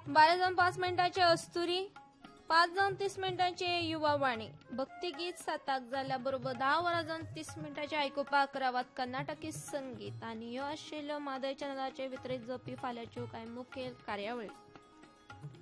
12 जावन 5 मिनिटांचे अस्तुरी, 5 जावन 30 मिनिटांचे युवा वाणी, भक्तिगीत 7 जाल्या बरोबर 10 वरां जावन 30 मिनिटांचे आयकुपाक रावात कर्नाटकी संगीत आनी ह्यो आशिल्ल्यो मादय चॅनलाचेर वितरीत जावपी फाल्यांच्यो कांय मुखेल कार्यावळी।